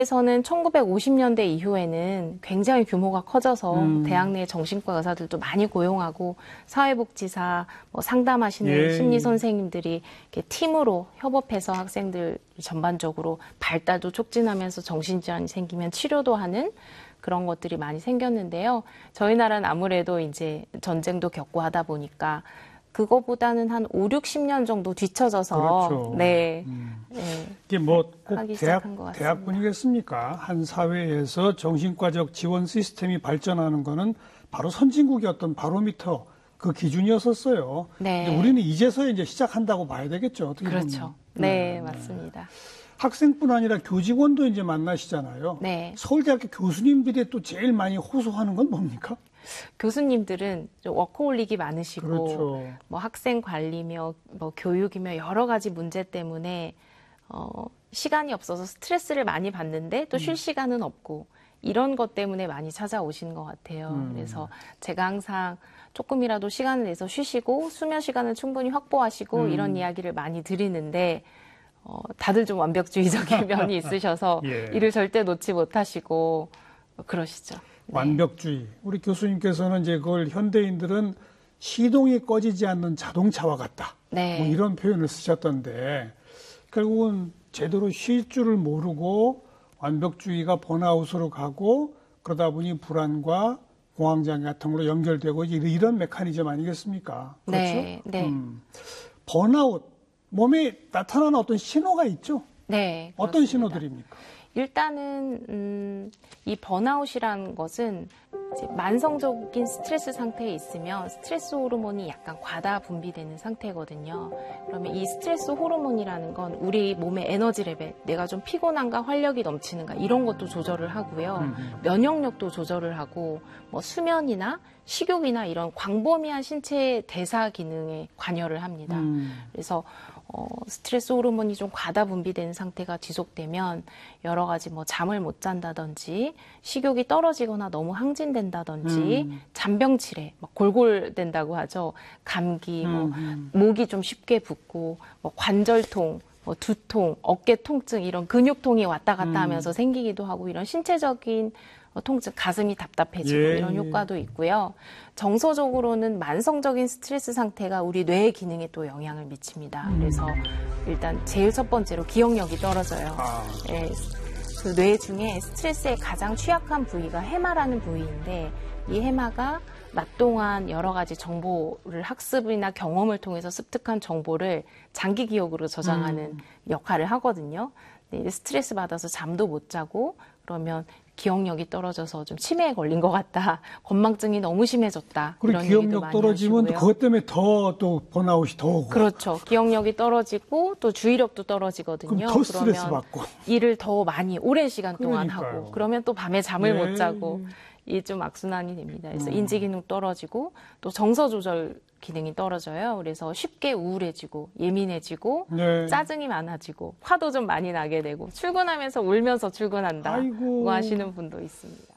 에서는 1950년대 이후에는 굉장히 규모가 커져서 대학 내 정신과 의사들도 많이 고용하고 사회복지사, 상담하시는 예. 심리 선생님들이 이렇게 팀으로 협업해서 학생들 전반적으로 발달도 촉진하면서 정신질환이 생기면 치료도 하는 그런 것들이 많이 생겼는데요. 저희 나라는 아무래도 이제 전쟁도 겪고 하다 보니까 그거보다는 한 5, 60년 정도 뒤처져서 그렇죠. 네. 이게 뭐 꼭 하기 시작한 것 같습니다. 대학뿐이겠습니까? 한 사회에서 정신과적 지원 시스템이 발전하는 거는 바로 선진국이었던 바로미터 그 기준이었었어요. 네. 근데 우리는 이제서야 이제 시작한다고 봐야 되겠죠. 어떻게 그렇죠. 보면. 네, 맞습니다. 학생뿐 아니라 교직원도 이제 만나시잖아요. 네. 서울대학교 교수님들이 또 제일 많이 호소하는 건 뭡니까? 교수님들은 좀 워커홀릭이 많으시고 그렇죠. 뭐 학생 관리며 뭐 교육이며 여러 가지 문제 때문에 시간이 없어서 스트레스를 많이 받는데 또 쉴 시간은 없고 이런 것 때문에 많이 찾아오시는 것 같아요. 그래서 제가 항상 조금이라도 시간을 내서 쉬시고 수면 시간을 충분히 확보하시고 이런 이야기를 많이 드리는데 다들 좀 완벽주의적인 면이 있으셔서 예. 이를 절대 놓지 못하시고 그러시죠. 네. 완벽주의. 우리 교수님께서는 이제 그걸 현대인들은 시동이 꺼지지 않는 자동차와 같다. 네. 뭐 이런 표현을 쓰셨던데 결국은 제대로 쉴 줄을 모르고 완벽주의가 번아웃으로 가고 그러다 보니 불안과 공황장애 같은 걸로 연결되고 이런 메커니즘 아니겠습니까? 그렇죠? 네. 네. 번아웃, 몸에 나타나는 어떤 신호가 있죠? 네. 어떤 그렇습니다. 신호들입니까? 일단은 이 번아웃이라는 것은 이제 만성적인 스트레스 상태에 있으면 스트레스 호르몬이 약간 과다 분비되는 상태거든요. 그러면 이 스트레스 호르몬이라는 건 우리 몸의 에너지 레벨, 내가 좀 피곤한가 활력이 넘치는가 이런 것도 조절을 하고요. 면역력도 조절을 하고 뭐 수면이나 식욕이나 이런 광범위한 신체 대사 기능에 관여를 합니다. 그래서 스트레스 호르몬이 좀 과다 분비되는 상태가 지속되면 여러 가지 뭐 잠을 못 잔다든지 식욕이 떨어지거나 너무 항진된다든지 잔병치레, 막 골골된다고 하죠. 감기, 뭐 목이 좀 쉽게 붓고 뭐 관절통, 뭐 두통, 어깨 통증 이런 근육통이 왔다 갔다 하면서 생기기도 하고 이런 신체적인 통증, 가슴이 답답해지고 예, 이런 효과도 있고요. 정서적으로는 만성적인 스트레스 상태가 우리 뇌의 기능에 또 영향을 미칩니다. 그래서 일단 제일 첫 번째로 기억력이 떨어져요. 예, 그 뇌 중에 스트레스에 가장 취약한 부위가 해마라는 부위인데 이 해마가 낮 동안 여러 가지 정보를 학습이나 경험을 통해서 습득한 정보를 장기 기억으로 저장하는 역할을 하거든요. 근데 스트레스 받아서 잠도 못 자고 그러면 기억력이 떨어져서 좀 치매에 걸린 것 같다. 건망증이 너무 심해졌다. 그리고 이런 얘기도 기억력 많이 떨어지면 하시고요. 그것 때문에 더 또 번아웃이 더 오고. 그렇죠. 기억력이 떨어지고 또 주의력도 떨어지거든요. 그럼 더 스트레스 그러면 받고. 일을 더 많이 오랜 시간 동안 그러니까요. 하고 그러면 또 밤에 잠을 예. 못 자고 이게 좀 악순환이 됩니다. 그래서 인지 기능 떨어지고 또 정서 조절 기능이 떨어져요. 그래서 쉽게 우울해지고 예민해지고 네. 짜증이 많아지고 화도 좀 많이 나게 되고 출근하면서 울면서 출근한다. 아이고. 고 하시는 분도 있습니다.